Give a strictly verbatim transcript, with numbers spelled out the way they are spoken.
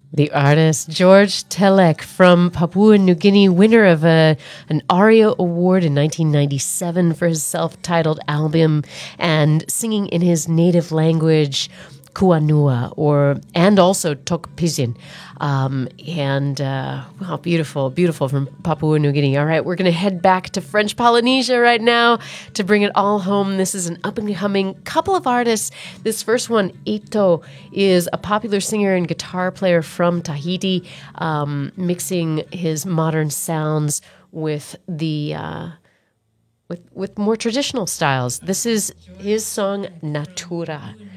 The artist George Telek from Papua New Guinea, winner of a, an ARIA Award in nineteen ninety-seven for his self-titled album, and singing in his native language, Kuanua, or and also Tok Pisin. Um, and uh, wow, beautiful, beautiful from Papua New Guinea. All right, we're going to head back to French Polynesia right now to bring it all home. This is an up-and-coming couple of artists. This first one, Ito, is a popular singer and guitar player from Tahiti, um, mixing his modern sounds with the uh, with with more traditional styles. This is his song Natura.